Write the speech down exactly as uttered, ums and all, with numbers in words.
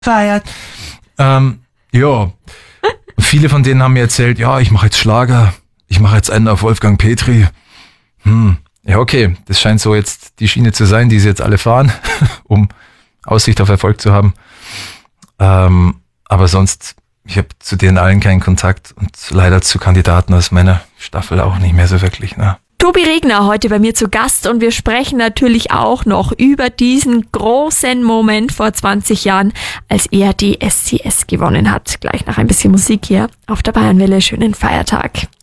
feiert. Ähm, ja, viele von denen haben mir erzählt, ja, ich mache jetzt Schlager, ich mache jetzt einen auf Wolfgang Petri. Hm, ja, okay, das scheint so jetzt die Schiene zu sein, die sie jetzt alle fahren, um Aussicht auf Erfolg zu haben. Ähm, aber sonst, ich habe zu denen allen keinen Kontakt und leider zu Kandidaten aus meiner Staffel auch nicht mehr so wirklich, ne? Tobi Regner heute bei mir zu Gast und wir sprechen natürlich auch noch über diesen großen Moment vor zwanzig Jahren, als er die S C S gewonnen hat. Gleich nach ein bisschen Musik hier auf der Bayernwelle. Schönen Feiertag.